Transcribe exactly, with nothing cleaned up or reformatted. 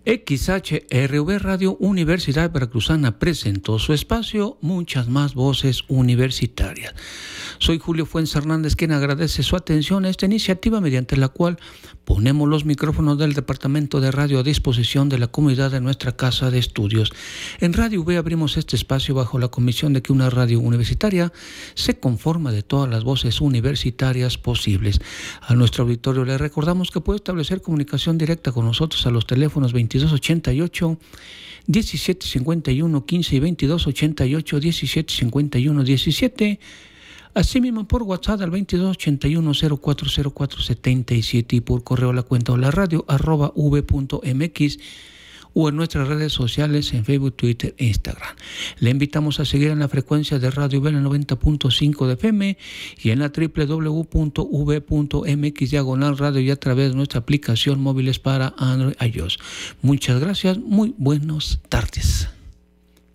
X H R V Radio Universidad Veracruzana presentó su espacio Muchas Más Voces Universitarias. Soy Julio Fuentes Hernández, quien agradece su atención a esta iniciativa mediante la cual ponemos los micrófonos del Departamento de Radio a disposición de la comunidad de nuestra casa de estudios. En Radio V abrimos este espacio bajo la convicción de que una radio universitaria se conforma de todas las voces universitarias posibles. A nuestro auditorio le recordamos que puede establecer comunicación directa con nosotros a los teléfonos veintidós ochenta y ocho, diecisiete cincuenta y uno, quince y veintidós ochenta y ocho, diecisiete cincuenta y uno, diecisiete. Asimismo por WhatsApp al veintidós ochenta y uno, cero cuatro cero cuatro setenta y siete y por correo a la cuenta o la radio arroba v punto mx o en nuestras redes sociales en Facebook, Twitter e Instagram. Le invitamos a seguir en la frecuencia de Radio V en el noventa punto cinco de F M y en la doble u doble u doble u punto v punto mx diagonal radio y a través de nuestra aplicación móviles para Android y iOS. Muchas gracias, muy buenas tardes.